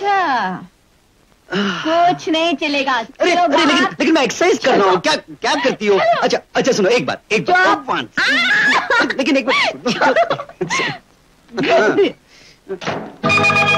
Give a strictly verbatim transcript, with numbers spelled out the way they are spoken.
अच्छा, कुछ नहीं चलेगा। अरे, अरे लेकिन लेकिन मैं एक्सरसाइज कर रहा हूँ। क्या क्या करती हो? अच्छा अच्छा सुनो, एक बात एक बात लेकिन एक बात